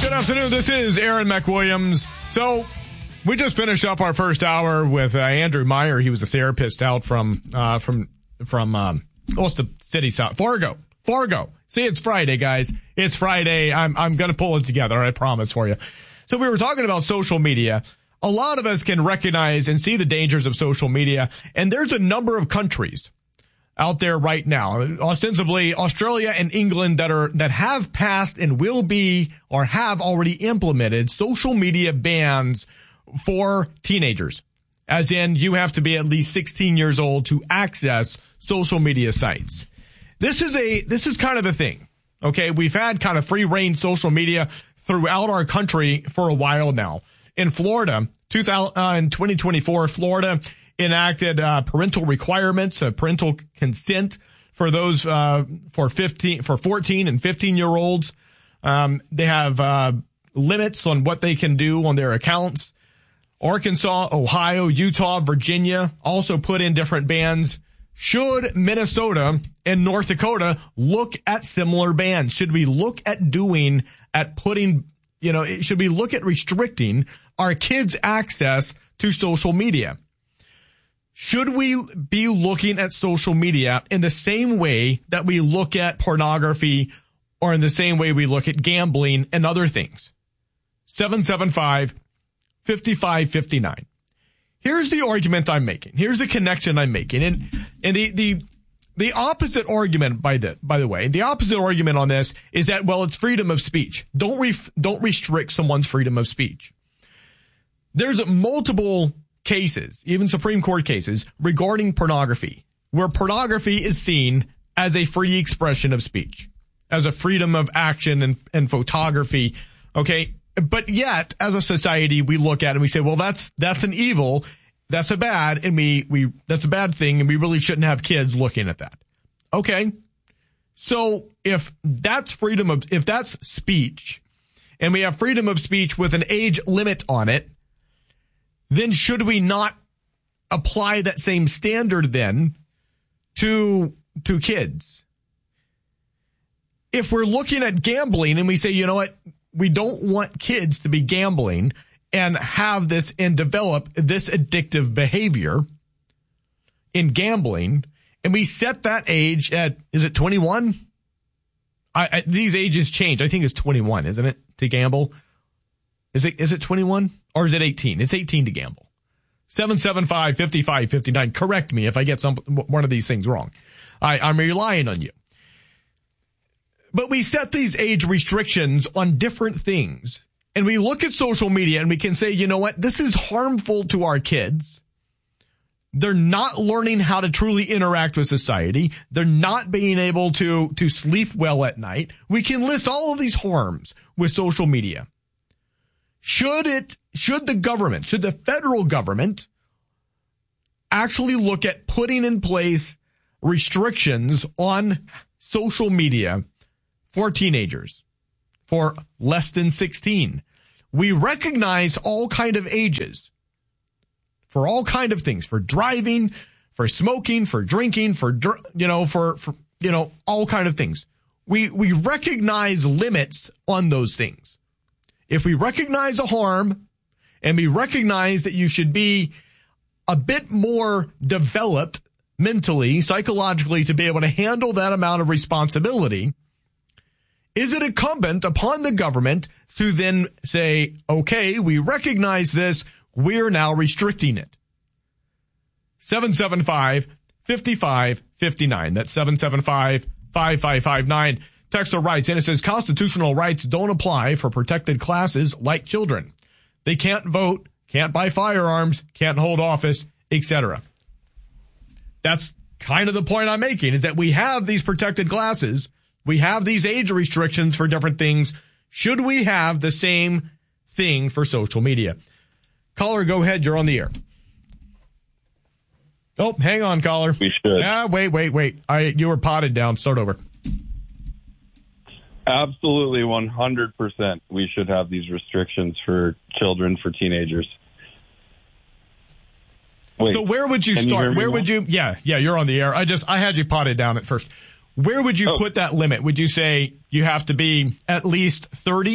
Good afternoon. This is Aaron McWilliams. So we just finished up our first hour with Andrew Meyer. He was a therapist out from what's the city south? Fargo. See, it's Friday, guys. It's Friday. I'm going to pull it together. I promise for you. So we were talking about social media. A lot of us can recognize and see the dangers of social media. And there's a number of countries out there right now, ostensibly Australia and England, that have passed and will be or have already implemented social media bans for teenagers. As in, you have to be at least 16 years old to access social media sites. This is kind of a thing. Okay, we've had kind of free reign social media throughout our country for a while now. In Florida, in 2024, Florida enacted parental requirements, parental consent for those for 14 and 15-year-olds. They have limits on what they can do on their accounts. Arkansas, Ohio, Utah, Virginia also put in different bans. Should Minnesota and North Dakota look at similar bans? Should we look at should we look at restricting our kids' access to social media? Should we be looking at social media in the same way that we look at pornography or in the same way we look at gambling and other things? 775-5559. Here's the argument I'm making. Here's the connection I'm making. And the opposite argument, by the way, the opposite argument on this is that, well, it's freedom of speech. Don't restrict someone's freedom of speech. There's multiple cases, even Supreme Court cases, regarding pornography, where pornography is seen as a free expression of speech, as a freedom of action and photography. Okay. But yet, as a society, we look at it and we say, well, that's an evil, that's a bad, and that's a bad thing, and we really shouldn't have kids looking at that. Okay. So if that's speech, and we have freedom of speech with an age limit on it, then should we not apply that same standard then to kids? If we're looking at gambling and we say, you know what, we don't want kids to be gambling and have this and develop this addictive behavior in gambling, and we set that age at, is it 21? These ages change. I think it's 21, isn't it, to gamble? Is it 21 or is it 18? It's 18 to gamble. 775-5559. Correct me if I get one of these things wrong. I'm relying on you. But we set these age restrictions on different things. And we look at social media and we can say, you know what? This is harmful to our kids. They're not learning how to truly interact with society. They're not being able to sleep well at night. We can list all of these harms with social media. Should the federal government actually look at putting in place restrictions on social media for teenagers, for less than 16? We recognize all kind of ages for all kind of things, for driving, for smoking, for drinking, for all kind of things. We recognize limits on those things. If we recognize a harm and we recognize that you should be a bit more developed mentally, psychologically, to be able to handle that amount of responsibility, is it incumbent upon the government to then say, okay, we recognize this, we're now restricting it? 775-5559. That's 775-5559. Texter writes in, it says, constitutional rights don't apply for protected classes like children. They can't vote, can't buy firearms, can't hold office, etc. That's kind of the point I'm making, is that we have these protected classes. We have these age restrictions for different things. Should we have the same thing for social media? Caller, go ahead. You're on the air. Oh, hang on, caller. We should. Wait. You were potted down. Start over. Absolutely, 100%. We should have these restrictions for children, for teenagers. Wait, so where would you start? Where would you? Yeah, you're on the air. I had you potted down at first. Where would you put that limit? Would you say you have to be at least 30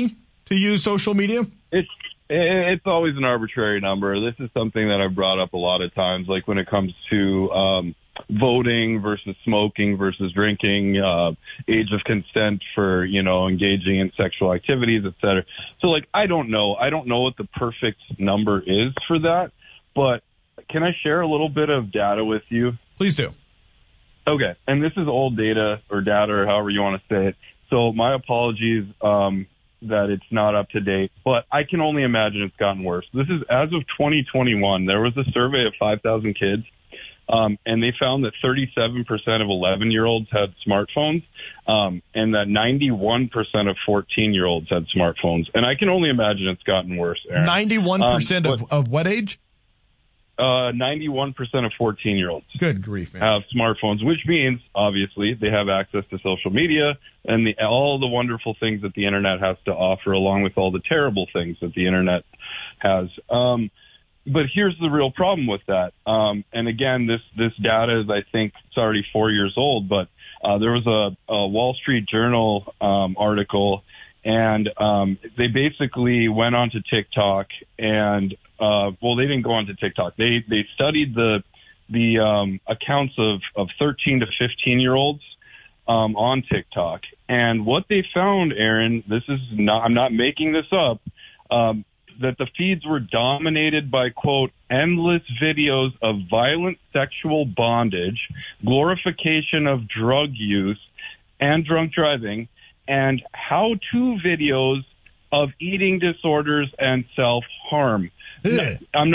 to use social media? It's always an arbitrary number. This is something that I've brought up a lot of times, like when it comes to voting versus smoking versus drinking, age of consent for, engaging in sexual activities, et cetera. So, like, I don't know. I don't know what the perfect number is for that, but can I share a little bit of data with you? Please do. Okay. And this is old data or however you want to say it. So my apologies that it's not up to date, but I can only imagine it's gotten worse. This is as of 2021. There was a survey of 5,000 kids, and they found that 37% of 11-year-olds had smartphones, and that 91% of 14-year-olds had smartphones. And I can only imagine it's gotten worse, Aaron. 91% of what age? 91% of 14-year-olds. Good grief, man. Have smartphones, which means, obviously, they have access to social media and all the wonderful things that the internet has to offer, along with all the terrible things that the internet has. But here's the real problem with that. And again, this data is, I think, it's already 4 years old, but there was a Wall Street Journal article, and they basically went onto TikTok and they didn't go onto TikTok. They studied the accounts of 13 to 15-year-olds on TikTok. And what they found, Aaron, I'm not making this up, that the feeds were dominated by, quote, endless videos of violent sexual bondage, glorification of drug use and drunk driving, and how-to videos of eating disorders and self-harm. Let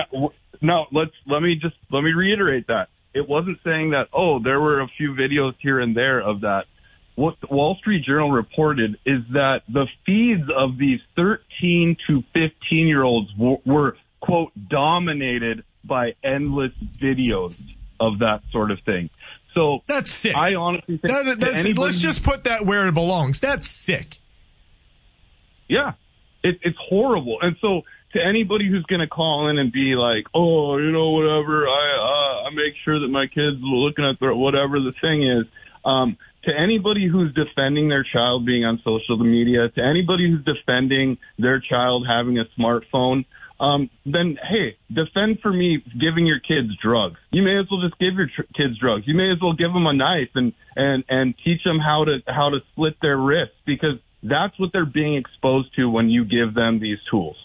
me reiterate that. It wasn't saying that, there were a few videos here and there of that. What the Wall Street Journal reported is that the feeds of these 13 to 15-year-olds were, quote, dominated by endless videos of that sort of thing. So that's sick. I honestly think let's just put that where it belongs. That's sick. Yeah, it's horrible. And so to anybody who's going to call in and be like, whatever, I make sure that my kids are looking at whatever the thing is, to anybody who's defending their child being on social media, to anybody who's defending their child having a smartphone, then, hey, defend for me giving your kids drugs. You may as well just give your kids drugs. You may as well give them a knife and teach them how to split their wrists, because that's what they're being exposed to when you give them these tools.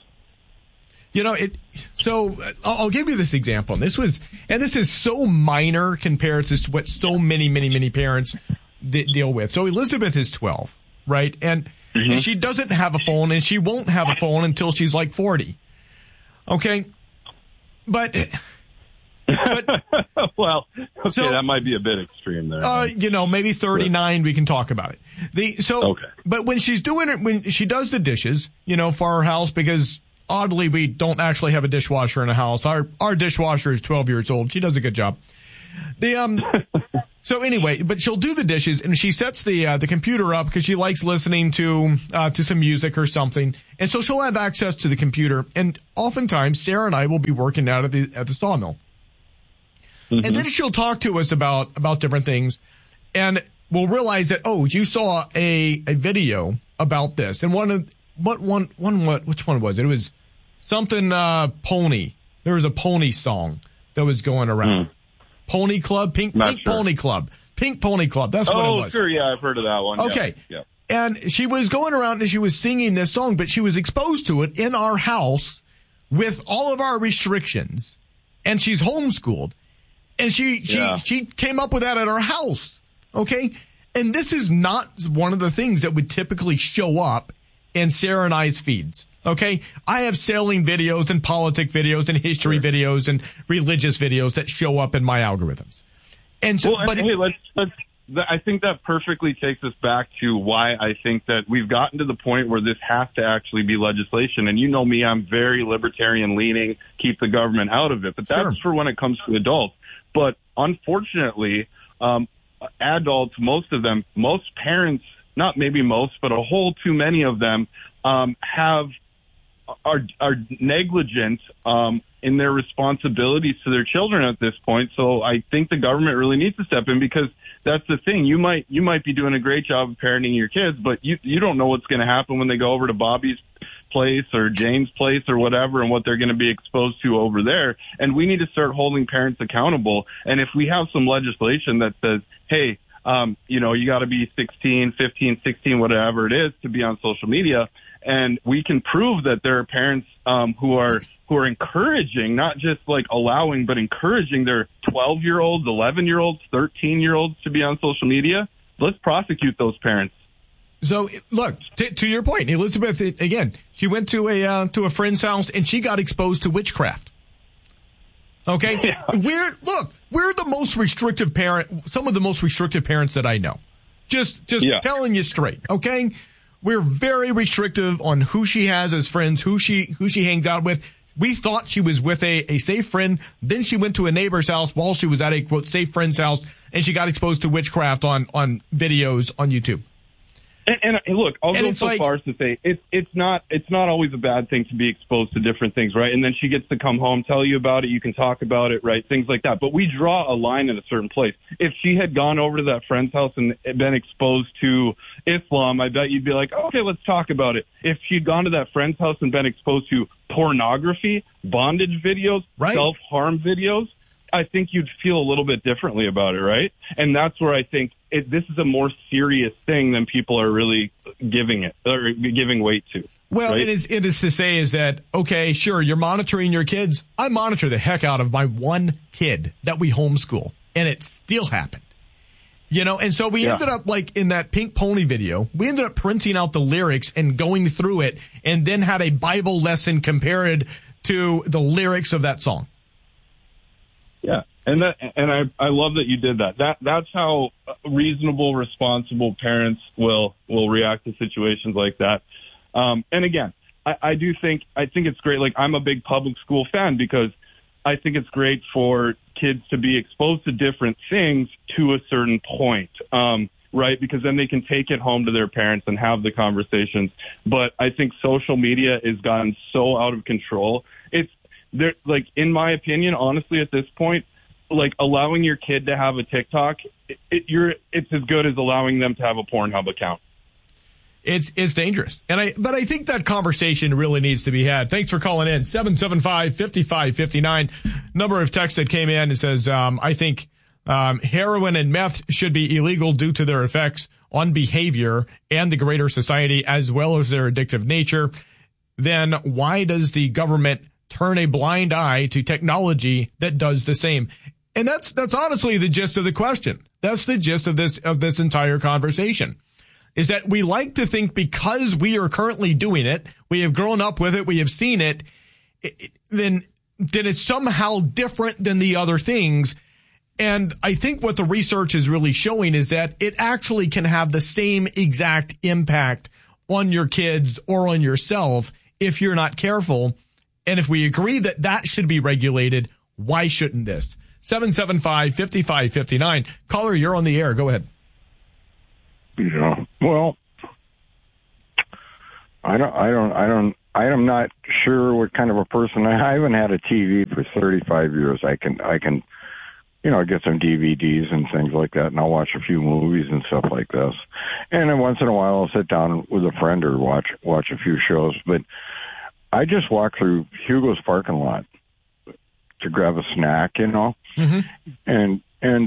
So I'll give you this example. This is so minor compared to what so many, many, many parents deal with. So Elizabeth is 12, right? And she doesn't have a phone, and she won't have a phone until she's like 40. Okay. But well, okay, that might be a bit extreme there. Maybe 39, we can talk about it. Okay. But when she's doing it, when she does the dishes, for our house, because oddly, we don't actually have a dishwasher in the house. Our dishwasher is 12 years old. She does a good job. So anyway, but she'll do the dishes, and she sets the computer up because she likes listening to some music or something. And so she'll have access to the computer. And oftentimes, Sarah and I will be working out at the sawmill. Mm-hmm. And then she'll talk to us about different things, and we'll realize that, you saw a video about this. And which one was it? It was something pony. There was a pony song that was going around. Pony Club, Pink Pony Club. Pink Pony Club. That's what it was. Oh, sure. Yeah, I've heard of that one. Okay. Yeah. And she was going around and she was singing this song, but she was exposed to it in our house with all of our restrictions. And she's homeschooled. And she came up with that at our house. Okay. And this is not one of the things that would typically show up in Sarah and I's feeds. Okay. I have sailing videos and politic videos and history videos and religious videos that show up in my algorithms. And so, I think that perfectly takes us back to why I think that we've gotten to the point where this has to actually be legislation. And you know me, I'm very libertarian leaning, keep the government out of it. But that's for when it comes to adults. But unfortunately, adults, most of them, most parents, not maybe most, but a whole too many of them are negligent in their responsibilities to their children at this point. So I think the government really needs to step in, because that's the thing. You might be doing a great job of parenting your kids, but you don't know what's going to happen when they go over to Bobby's Place or Jane's Place or whatever and what they're going to be exposed to over there. And we need to start holding parents accountable. And if we have some legislation that says, hey, you got to be 16, 15, 16, whatever it is to be on social media. And we can prove that there are parents who are encouraging, not just like allowing, but encouraging their 12-year-olds, 11-year-olds, 13-year-olds to be on social media. Let's prosecute those parents. So look, to your point, Elizabeth, again, she went to a friend's house and she got exposed to witchcraft. Okay, yeah. We're the most restrictive parent, some of the most restrictive parents that I know. Just telling you straight. Okay. We're very restrictive on who she has as friends, who she hangs out with. We thought she was with a safe friend. Then she went to a neighbor's house while she was at a quote safe friend's house, and she got exposed to witchcraft on videos on YouTube. And look, I'll go so far as to say it's not always a bad thing to be exposed to different things, right? And then she gets to come home, tell you about it, you can talk about it, right? Things like that. But we draw a line at a certain place. If she had gone over to that friend's house and been exposed to Islam, I bet you'd be like, okay, let's talk about it. If she'd gone to that friend's house and been exposed to pornography, bondage videos, right, self-harm videos, I think you'd feel a little bit differently about it, right? And that's where I think this is a more serious thing than people are really giving weight to. Well, right? it is to say is that, okay, sure, you're monitoring your kids. I monitor the heck out of my one kid that we homeschool, and it still happened. And so we ended up like in that Pink Pony video, we ended up printing out the lyrics and going through it and then had a Bible lesson compared to the lyrics of that song. Yeah. And I love that you did that. That's how reasonable, responsible parents will react to situations like that. And again, I think it's great. Like, I'm a big public school fan because I think it's great for kids to be exposed to different things to a certain point. Right? Because then they can take it home to their parents and have the conversations. But I think social media has gotten so out of control. There, like, in my opinion, honestly, at this point, like, allowing your kid to have a TikTok, it's as good as allowing them to have a Pornhub account. It's dangerous. But I think that conversation really needs to be had. Thanks for calling in. 775-5559. Number of texts that came in. It says, I think, heroin and meth should be illegal due to their effects on behavior and the greater society, as well as their addictive nature. Then why does the government turn a blind eye to technology that does the same? And that's honestly the gist of the question. That's the gist of this entire conversation, is that we like to think because we are currently doing it, we have grown up with it, we have seen it, then it's somehow different than the other things. And I think what the research is really showing is that it actually can have the same exact impact on your kids or on yourself if you're not careful. And if we agree that that should be regulated, why shouldn't this? 775-5559. Caller, you're on the air. Go ahead. Yeah. Well, I'm not sure what kind of a person I haven't had a TV for 35 years. I can get some DVDs and things like that, and I'll watch a few movies and stuff like this. And then once in a while I'll sit down with a friend or watch a few shows, but I just walk through Hugo's parking lot to grab a snack, mm-hmm. and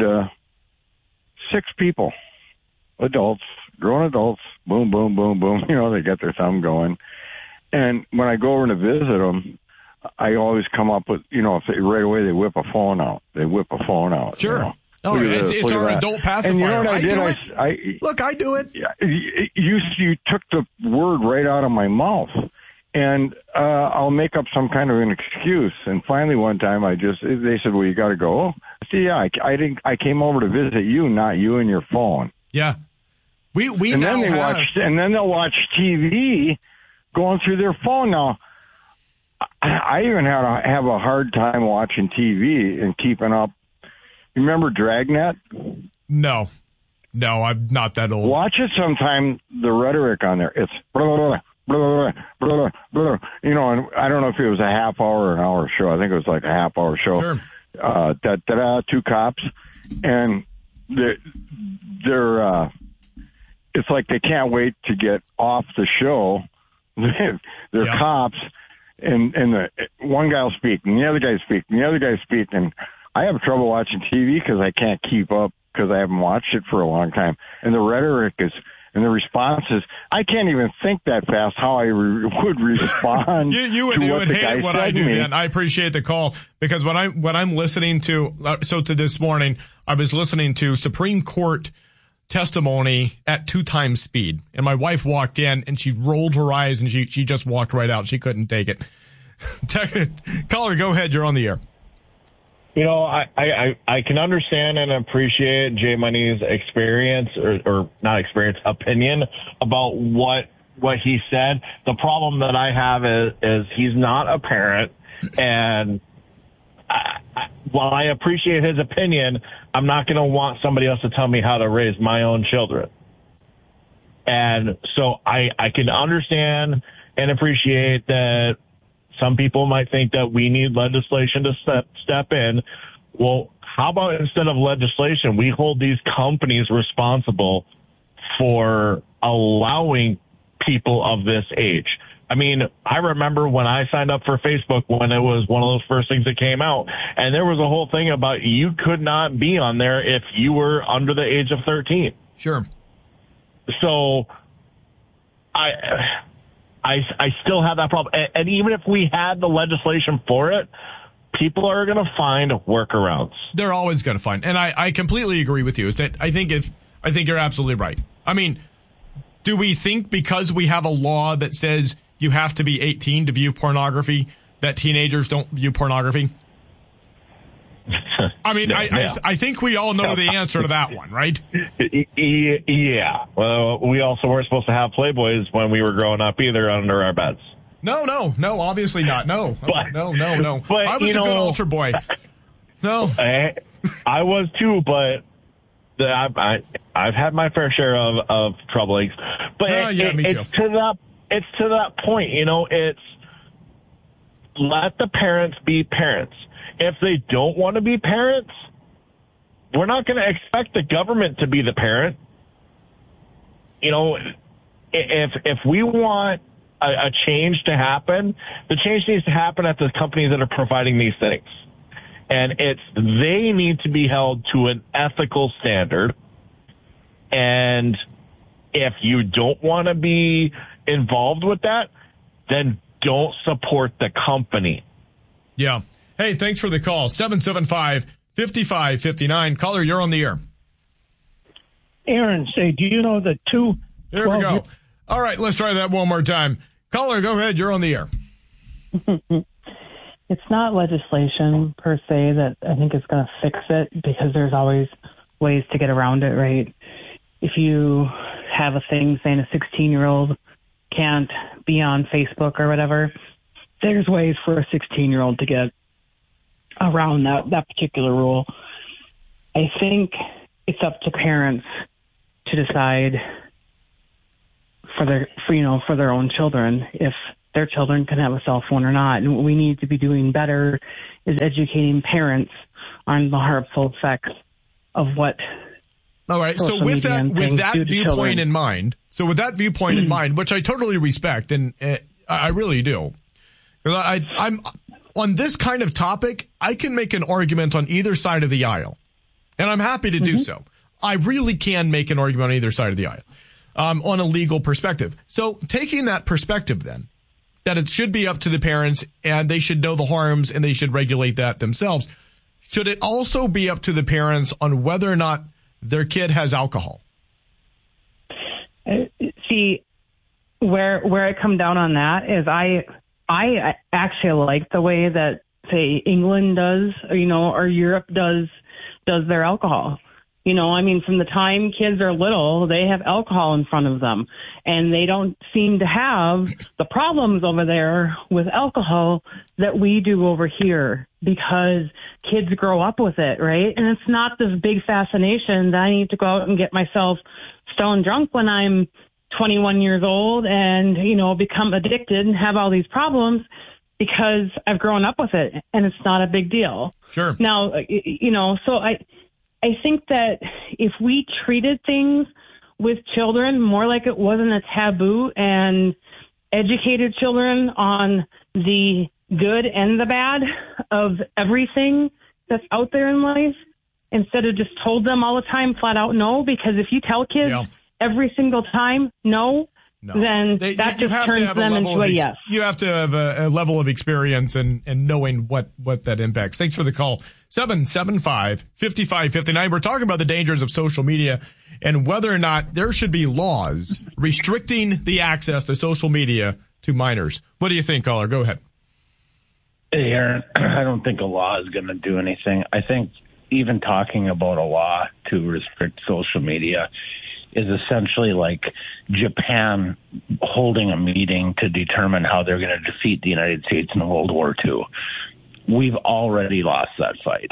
6 people, adults, grown adults, boom, boom, boom, boom, they get their thumb going. And when I go over to visit them, I always come up with, right away they whip a phone out. Sure. Oh, it's our adult pacifier. And you know what I did? Look, I do it. You took the word right out of my mouth. And I'll make up some kind of an excuse. And finally, one time, they said, "Well, you got to go." See, I I came over to visit you, not you and your phone. Yeah, we and now then they'll watch TV, going through their phone. Now, I even have a hard time watching TV and keeping up. You remember Dragnet? No, I'm not that old. Watch it sometime. The rhetoric on there, it's blah, blah, blah. Blah, blah, blah, and I don't know if it was a half hour or an hour show. I think it was like a half hour show. Sure. 2 cops, and they're it's like they can't wait to get off the show they're cops, and the one guy will speak, and the other guy speak, and the other guy speak, and I have trouble watching TV because I can't keep up because I haven't watched it for a long time, and the rhetoric is. And the responses, I can't even think that fast how I would respond. you would hate what I do, man. I appreciate the call because when I'm listening to, so to this morning, I was listening to Supreme Court testimony at 2 times speed. And my wife walked in and she rolled her eyes and she just walked right out. She couldn't take it. Caller, go ahead. You're on the air. You know, I can understand and appreciate Jay Money's experience or not experience, opinion about what he said. The problem that I have is he's not a parent, and while I appreciate his opinion, I'm not going to want somebody else to tell me how to raise my own children. And so I can understand and appreciate that some people might think that we need legislation to step in. Well, how about instead of legislation, we hold these companies responsible for allowing people of this age? I mean, I remember when I signed up for Facebook when it was one of those first things that came out, and there was a whole thing about you could not be on there if you were under the age of 13. Sure. So I still have that problem. And even if we had the legislation for it, people are going to find workarounds. They're always going to find. And I completely agree with you. I think you're absolutely right. I mean, do we think because we have a law that says you have to be 18 to view pornography that teenagers don't view pornography? I mean, yeah. I think we all know the answer to that one, right? Yeah. Well, we also weren't supposed to have Playboys when we were growing up either under our beds. No, obviously not. No. But, But, I was a good altar boy. No. I was too, but I've had my fair share of troublings. But it's to that point, you know, it's let the parents be parents. If they don't want to be parents, we're not going to expect the government to be the parent. You know, if we want a change to happen, the change needs to happen at the companies that are providing these things. And they need to be held to an ethical standard. And if you don't want to be involved with that, then don't support the company. Yeah. Hey, thanks for the call. 775-5559. Caller, you're on the air. Aaron, say, do you know the two? There we go. All right, let's try that one more time. Caller, go ahead. You're on the air. It's not legislation per se that I think is going to fix it because there's always ways to get around it, right? If you have a thing saying a 16-year-old can't be on Facebook or whatever, there's ways for a 16-year-old to get around that particular rule. I think it's up to parents to decide for their own children if their children can have a cell phone or not. And what we need to be doing better is educating parents on the harmful effects of what. All right. So with that viewpoint in mind, which I totally respect, and I really do, because I'm on this kind of topic, I can make an argument on either side of the aisle, and I'm happy to do so. I really can make an argument on either side of the aisle on a legal perspective. So taking that perspective then, that it should be up to the parents and they should know the harms and they should regulate that themselves, should it also be up to the parents on whether or not their kid has alcohol? See, where I come down on that is I actually like the way that, say, England does, or Europe does their alcohol. I mean, from the time kids are little, they have alcohol in front of them, and they don't seem to have the problems over there with alcohol that we do over here because kids grow up with it, right? And it's not this big fascination that I need to go out and get myself stone drunk when I'm 21 years old and, become addicted and have all these problems because I've grown up with it and it's not a big deal. Sure. Now, so I think that if we treated things with children more like it wasn't a taboo and educated children on the good and the bad of everything that's out there in life instead of just told them all the time flat out no, because if you tell kids every single time no, then that just turns them into a yes. You have to have a level of experience and knowing what that impacts. Thanks for the call. 775-5559. We're talking about the dangers of social media and whether or not there should be laws restricting the access to social media to minors. What do you think, caller? Go ahead. Hey, Aaron, I don't think a law is going to do anything. I think even talking about a law to restrict social media is essentially like Japan holding a meeting to determine how they're going to defeat the United States in World War II. We've already lost that fight.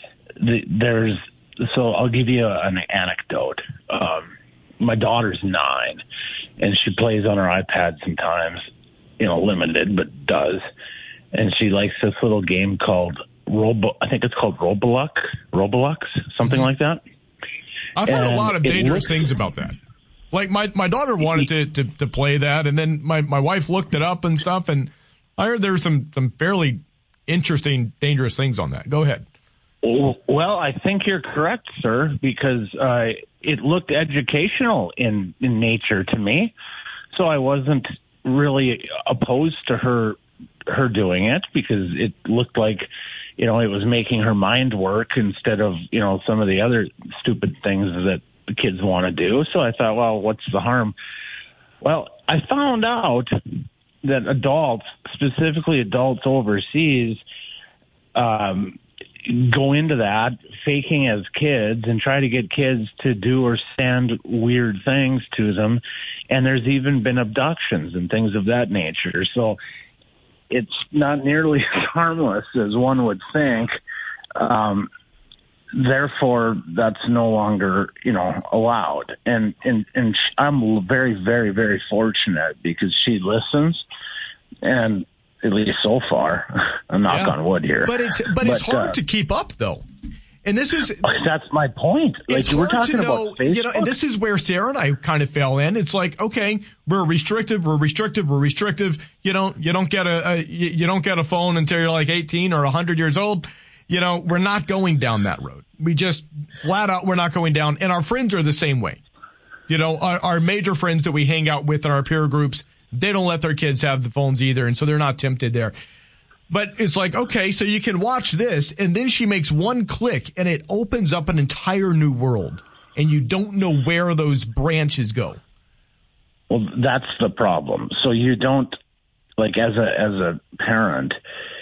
So I'll give you an anecdote. My daughter's 9, and she plays on her iPad sometimes, limited, but does. And she likes this little game called I think it's called Roblox, something like that. I've heard a lot of dangerous things about that. Like my daughter wanted to play that, and then my wife looked it up and stuff, and I heard there were some fairly interesting, dangerous things on that. Go ahead. Well, I think you're correct, sir, because it looked educational in nature to me, so I wasn't really opposed to her doing it because it looked like it was making her mind work instead of some of the other stupid things that the kids want to do. So I thought, well, what's the harm? Well, I found out that adults, specifically adults overseas, go into that faking as kids and try to get kids to do or send weird things to them. And there's even been abductions and things of that nature. So it's not nearly as harmless as one would think. Therefore, that's no longer, allowed. And I'm very, very, very fortunate because she listens, and at least so far, I'm knock on wood here. But it's hard to keep up, though. And that's my point. Like, we're talking about Facebook. And this is where Sarah and I kind of fell in. It's like, okay, we're restrictive. You don't get a phone until you're like 18 or 100 years old. We're not going down that road. We just flat out, we're not going down. And our friends are the same way. Our major friends that we hang out with in our peer groups, they don't let their kids have the phones either. And so they're not tempted there. But it's like, okay, so you can watch this. And then she makes one click and it opens up an entire new world. And you don't know where those branches go. Well, that's the problem. So you don't, like, as a parent,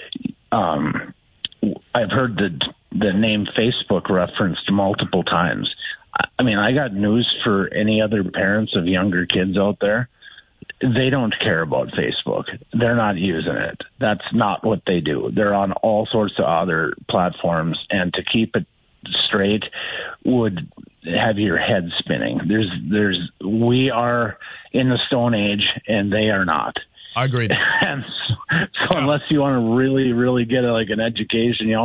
I've heard the name Facebook referenced multiple times. I mean, I got news for any other parents of younger kids out there. They don't care about Facebook. They're not using it. That's not what they do. They're on all sorts of other platforms, and to keep it straight would have your head spinning. We are in the Stone Age, and they are not. I agree. And so unless you want to really, really get an education,